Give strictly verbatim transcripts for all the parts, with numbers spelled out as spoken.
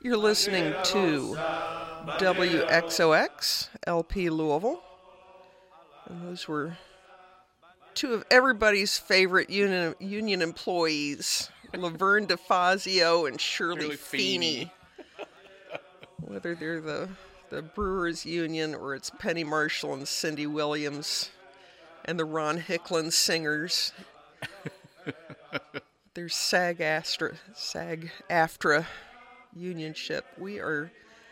You're listening to W X O X, L P Louisville. And those were two of everybody's favorite union, union employees, Laverne DeFazio and Shirley, Shirley Feeney. Feeney. Whether they're the, the Brewers Union or it's Penny Marshall and Cindy Williams and the Ron Hicklin Singers. There's SAG-AFTRA, SAG-AFTRA unionship. We are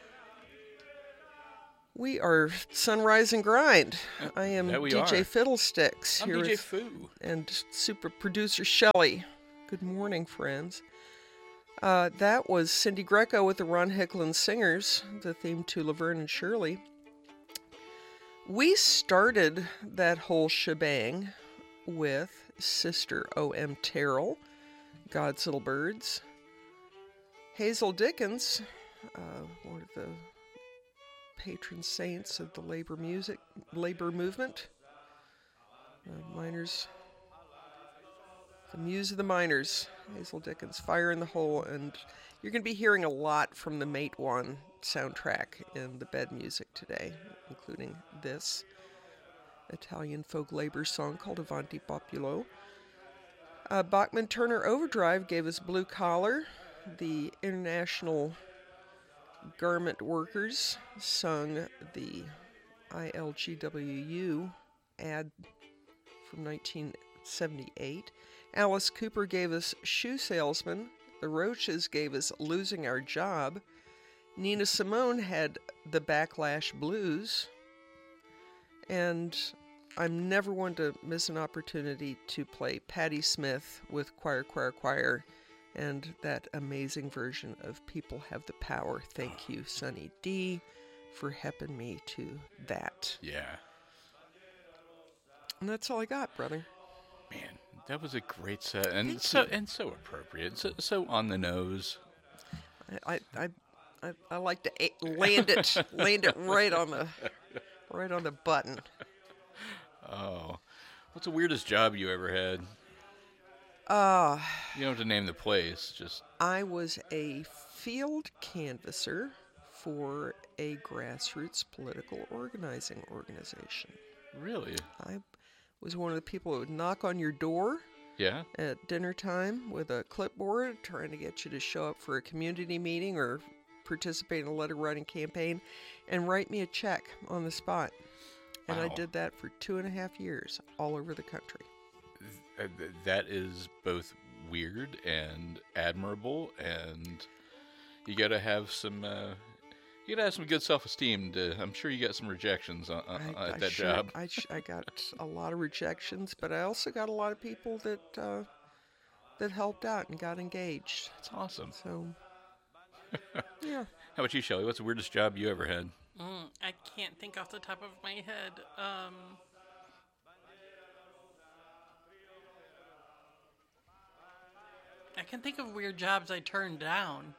we are Sunrise and Grind. I am D J are. Fiddlesticks. I'm here D J with, Foo. And super producer Shelley. Good morning, friends. Uh, that was Cindy Greco with the Ron Hicklin Singers, the theme to Laverne and Shirley. We started that whole shebang with Sister O M Terrell, God's Little Birds. Hazel Dickens, uh, one of the patron saints of the labor music, labor movement. Uh, miners, the muse of the miners, Hazel Dickens, Fire in the Hole, and you're going to be hearing a lot from the Mate One soundtrack in the bed music today, including this Italian folk labor song called Avanti Populo. Uh, Bachman Turner Overdrive gave us Blue Collar. The International Garment Workers sung the I L G W U ad from nineteen seventy-eight. Alice Cooper gave us Shoe Salesman. The Roaches gave us Losing Our Job. Nina Simone had The Backlash Blues. And I'm never one to miss an opportunity to play Patti Smith with Choir, Choir, Choir, and that amazing version of People Have the Power. Thank you, Sunny D, for helping me to that. Yeah. And that's all I got, brother. Man, that was a great set, and Thank so you. and so appropriate, so so on the nose. I I I, I like to a- land it land it right on the right on the button. Oh, what's the weirdest job you ever had? Uh, you don't have to name the place, just... I was a field canvasser for a grassroots political organizing organization. Really? I was one of the people who would knock on your door yeah. at dinner time with a clipboard trying to get you to show up for a community meeting or participate in a letter writing campaign and write me a check on the spot. And wow. I did that for two and a half years all over the country. That is both weird and admirable, and you got to have some uh, you got to have some good self-esteem. To, I'm sure you got some rejections on, on, I, at I that sure, job. I, sh- I got a lot of rejections, but I also got a lot of people that uh, that helped out and got engaged. That's awesome. So, yeah. How about you, Shelley? What's the weirdest job you ever had? Mm, I can't think off the top of my head. Um, I can think of weird jobs I turned down,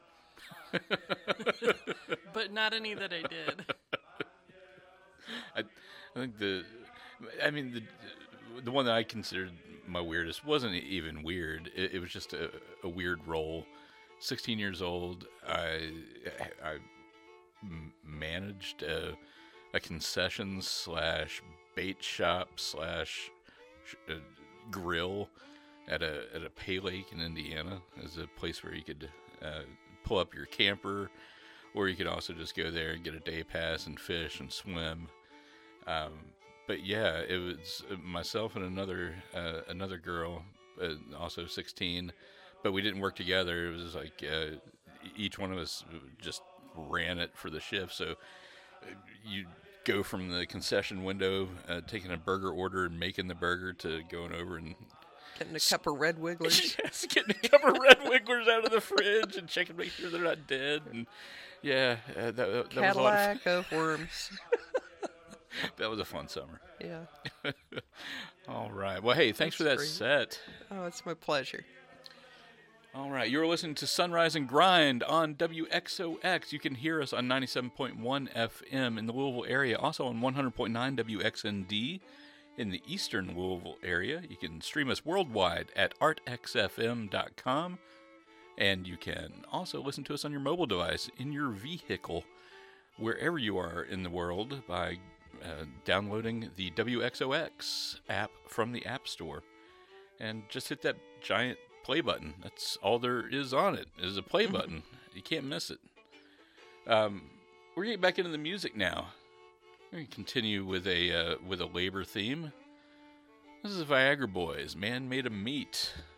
but not any that I did. I, I think the, I mean the, the one that I considered my weirdest wasn't even weird. It, it was just a, a weird role. Sixteen years old, I, I managed a, a concession slash bait shop slash uh, grill at a at a pay lake in Indiana. As a place where you could uh, pull up your camper, or you could also just go there and get a day pass and fish and swim. Um, but yeah, it was myself and another uh, another girl, uh, also sixteen, but we didn't work together. It was like uh, each one of us just ran it for the shift. So you go from the concession window, uh, taking a burger order and making the burger, to going over and getting a cup of Red Wigglers. Yes, getting a cup of Red Wigglers out of the fridge and checking to make sure they're not dead. And yeah, uh, that, that, that was a lot of Cadillac of worms. That was a fun summer. Yeah. All right. Well, hey, thanks That's for that great. set. Oh, it's my pleasure. All right. You're listening to Sunrise and Grind on W X O X. You can hear us on ninety-seven point one F M in the Louisville area, also on one hundred point nine W X N D in the eastern Louisville area. You can stream us worldwide at art x f m dot com. And you can also listen to us on your mobile device, in your vehicle, wherever you are in the world, by uh, downloading the W X O X app from the App Store. And just hit that giant play button. That's all there is on it, is a play button. You can't miss it. Um, we're getting back into the music now. We're going to continue with a uh, with a labor theme. This is the Viagra Boys, Man Made of Meat.